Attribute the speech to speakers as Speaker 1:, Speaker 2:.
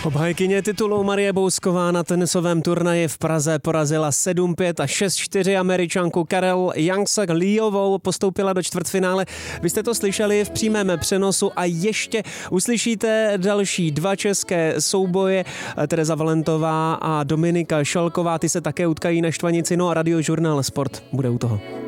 Speaker 1: Obhájkyně titulu Marie Bousková na tenisovém turnaji v Praze porazila 7-5 a 6-4 Američanku Karel Youngsak-Leeovou, postoupila do čtvrtfinále. Vy jste to slyšeli v přímém přenosu a ještě uslyšíte další dva české souboje. Tereza Valentová a Dominika Šalková, ty se také utkají na Štvanici, no a Radiožurnál Sport bude u toho.